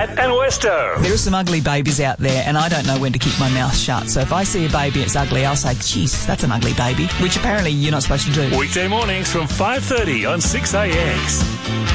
Matt and Westo. There are some ugly babies out there, and I don't know when to keep my mouth shut. So if I see a baby that's ugly, I'll say, geez, that's an ugly baby, which apparently you're not supposed to do. Weekday mornings from 5:30 on 6AX.